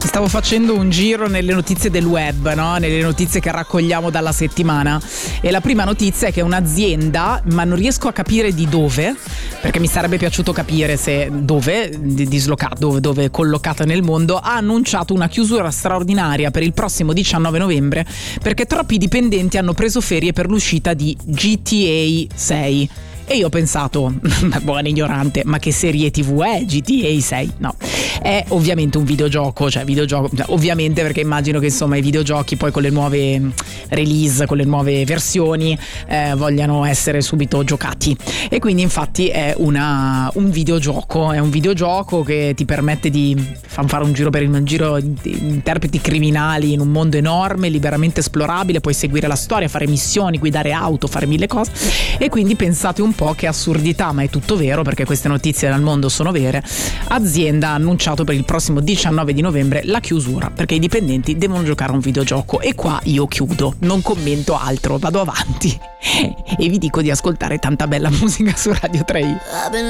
Stavo facendo un giro nelle notizie del web, no? Nelle notizie che raccogliamo dalla settimana, e la prima notizia è che un'azienda, ma non riesco a capire di dove, perché mi sarebbe piaciuto capire se dove, dove è collocata nel mondo, ha annunciato una chiusura straordinaria per il prossimo 19 novembre perché troppi dipendenti hanno preso ferie per l'uscita di GTA 6. E io ho pensato, buona ignorante, ma che serie TV è GTA 6? No, è ovviamente un videogioco, ovviamente, perché immagino che insomma i videogiochi poi con le nuove release, con le nuove versioni vogliano essere subito giocati, e quindi infatti è un videogioco che ti permette di fare un giro di interpreti criminali in un mondo enorme, liberamente esplorabile, puoi seguire la storia, fare missioni, guidare auto, fare mille cose. E quindi pensate un po' che assurdità, ma è tutto vero perché queste notizie dal mondo sono vere. Azienda ha annunciato per il prossimo 19 di novembre la chiusura perché i dipendenti devono giocare a un videogioco, e qua io chiudo, non commento altro, vado avanti e vi dico di ascoltare tanta bella musica su Radio 3.